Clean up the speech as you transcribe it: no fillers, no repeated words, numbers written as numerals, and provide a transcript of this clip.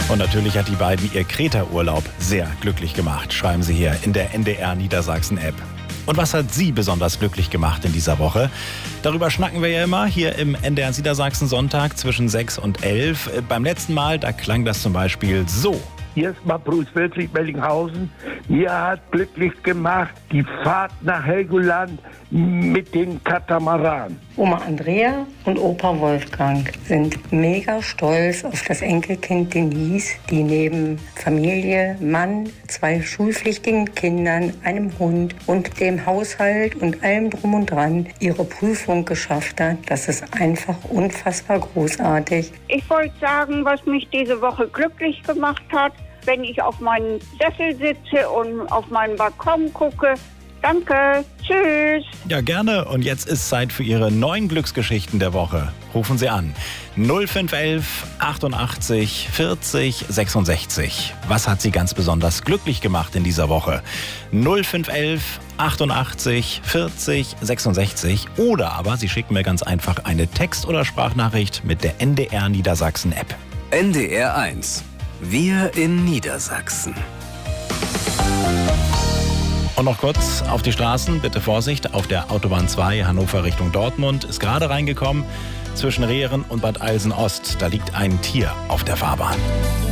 Und natürlich hat die beiden ihr Kreta-Urlaub sehr glücklich gemacht, schreiben sie hier in der NDR Niedersachsen-App. Und was hat Sie besonders glücklich gemacht in dieser Woche? Darüber schnacken wir ja immer hier im NDR Niedersachsen Sonntag zwischen 6 und 11. Beim letzten Mal, da klang das zum Beispiel so. Hier ist mal Bruce Wilfried Bellinghausen. Mir hat glücklich gemacht die Fahrt nach Helgoland mit den Katamaran. Oma Andrea und Opa Wolfgang sind mega stolz auf das Enkelkind Denise, die neben Familie, Mann, 2 schulpflichtigen Kindern, einem Hund und dem Haushalt und allem drum und dran ihre Prüfung geschafft hat. Das ist einfach unfassbar großartig. Ich wollte sagen, was mich diese Woche glücklich gemacht hat, wenn ich auf meinen Sessel sitze und auf meinen Balkon gucke. Danke, tschüss. Ja, gerne. Und jetzt ist Zeit für Ihre 9 Glücksgeschichten der Woche. Rufen Sie an. 0511 88 40 66. Was hat Sie ganz besonders glücklich gemacht in dieser Woche? 0511 88 40 66. Oder aber Sie schicken mir ganz einfach eine Text- oder Sprachnachricht mit der NDR Niedersachsen App. NDR 1. Wir in Niedersachsen. Und noch kurz auf die Straßen, bitte Vorsicht, auf der Autobahn 2 Hannover Richtung Dortmund ist gerade reingekommen zwischen Rehren und Bad Eilsen-Ost. Da liegt ein Tier auf der Fahrbahn.